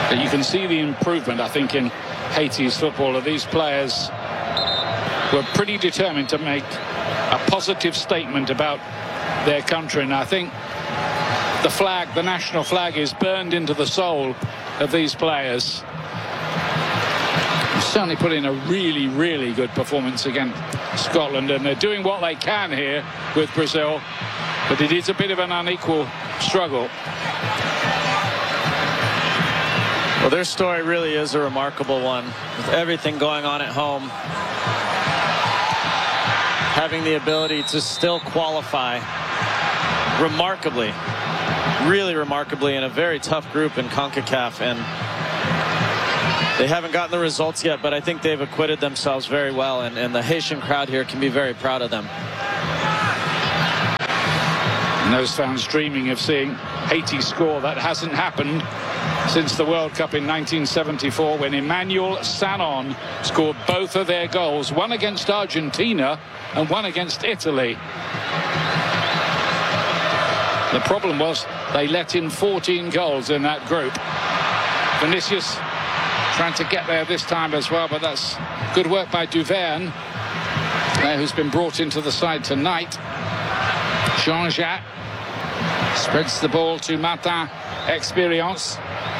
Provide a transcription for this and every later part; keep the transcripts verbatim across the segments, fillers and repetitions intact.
But you can see the improvement, I think, in Haiti's football. These players were pretty determined to make a positive statement about their country, and I think the flag, the national flag, is burned into the soul of these players. Certainly put in a really, really good performance against Scotland, and they're doing what they can here with Brazil, but it is a bit of an unequal struggle. Well, their story really is a remarkable one, with everything going on at home, having the ability to still qualify remarkably, really remarkably, in a very tough group in CONCACAF, and they haven't gotten the results yet, but I think they've acquitted themselves very well, and, and the Haitian crowd here can be very proud of them. And those fans dreaming of seeing Haiti score. That hasn't happened since the World Cup in nineteen seventy-four, when Emmanuel Sanon scored both of their goals, one against Argentina and one against Italy. The problem was they let in fourteen goals in that group. Vinicius trying to get there this time as well, but that's good work by Duverne, uh, who's been brought into the side tonight. Jean-Jacques spreads the ball to Martin Experience.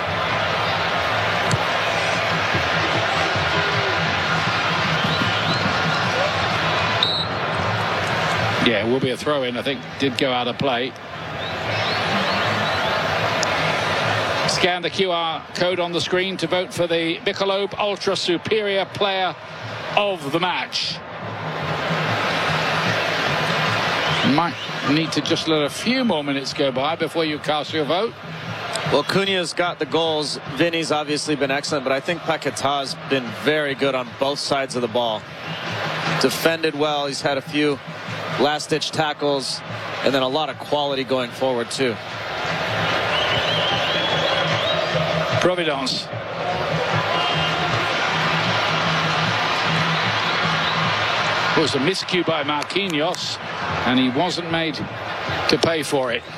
Yeah, it will be a throw-in, I think. Did go out of play. Scan the Q R code on the screen to vote for the Michelob Ultra Superior Player of the Match. Might need to just let a few more minutes go by before you cast your vote. Well, Cunha's got the goals. Vinny's obviously been excellent, but I think Paquetà's been very good on both sides of the ball. Defended well. He's had a few last-ditch tackles, and then a lot of quality going forward, too. Providence. It was a miscue by Marquinhos, and he wasn't made to pay for it.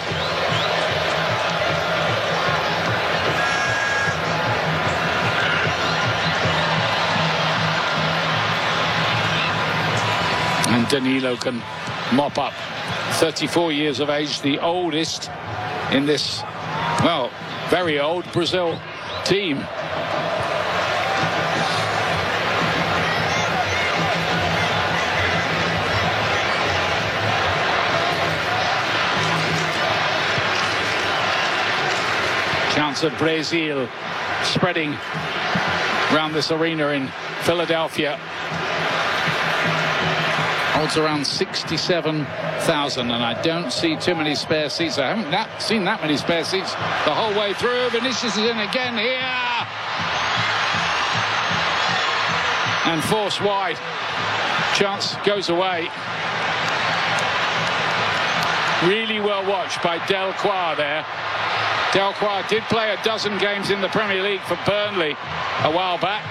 And Danilo can mop up. thirty-four years of age, the oldest in this, well, very old Brazil team. Chance of Brazil spreading around this arena in Philadelphia. Holds around sixty-seven thousand, and I don't see too many spare seats. I haven't that, seen that many spare seats the whole way through. Vinicius is in again here. And forced wide. Chance goes away. Really well watched by Delcroix there. Delcroix did play a dozen games in the Premier League for Burnley a while back.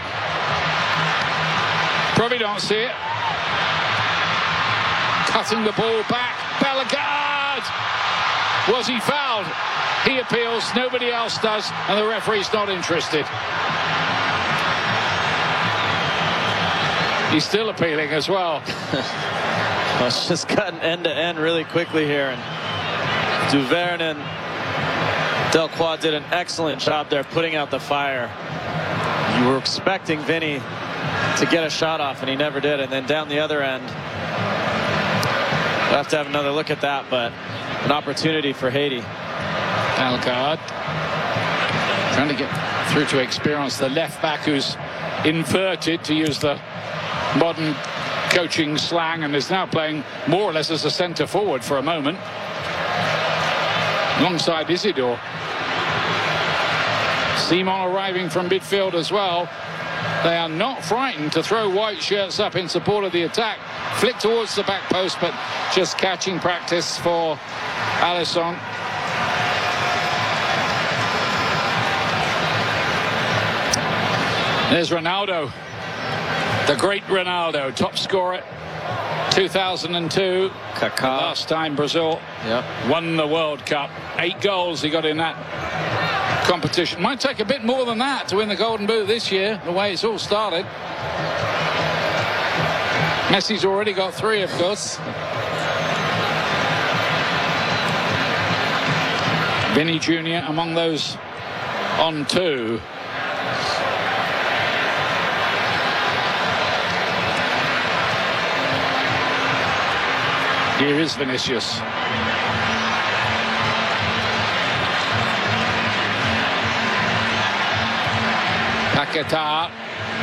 Providence here. Cutting the ball back. Bellegarde! Was he fouled? He appeals, nobody else does, and the referee's not interested. He's still appealing as well. Well, it's just gotten end to end really quickly here, and Duverne and Delcroix did an excellent job there putting out the fire. You were expecting Vinny to get a shot off, and he never did. And then down the other end, we'll have to have another look at that, but an opportunity for Haiti. Bellegarde trying to get through to Experience, the left back who's inverted, to use the modern coaching slang, and is now playing more or less as a centre forward for a moment alongside Isidore. Simon arriving from midfield as well. They are not frightened to throw white shirts up in support of the attack. Flick towards the back post, but just catching practice for Alisson. There's Ronaldo, the great Ronaldo, top scorer two thousand two. Kaká. Last time Brazil yep. won the World Cup. Eight goals he got in that competition. Might take a bit more than that to win the Golden Boot this year, the way it's all started. Messi's already got three, of course. Vinny Junior among those on two. Here is Vinicius. Paquetá.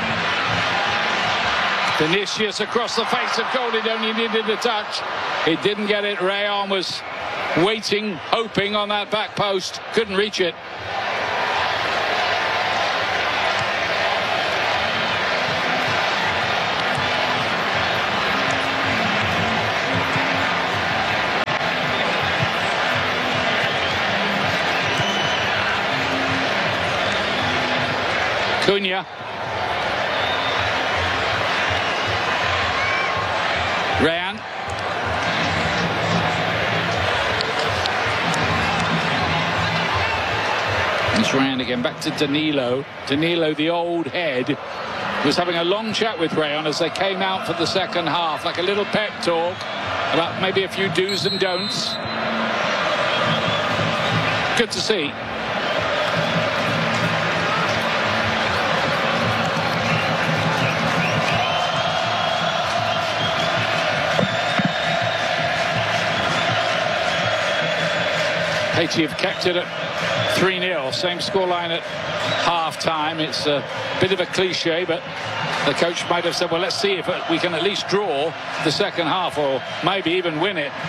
Vinicius across the face of goal. It only needed a touch. He didn't get it. Rayon was waiting, hoping on that back post. Couldn't reach it. Cunha. Rayan. It's Rayan again, back to Danilo. Danilo, the old head, was having a long chat with Rayan as they came out for the second half, like a little pep talk about maybe a few do's and don'ts. Good to see. Haiti have kept it at three nil, same scoreline at half-time. It's a bit of a cliche, but the coach might have said, well, let's see if we can at least draw the second half or maybe even win it.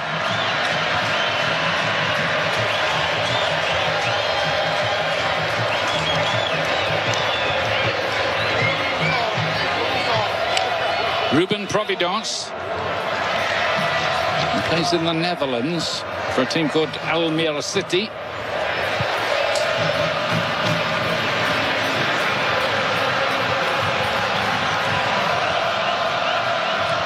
Ruben Providence. He plays in the Netherlands for a team called Almere City.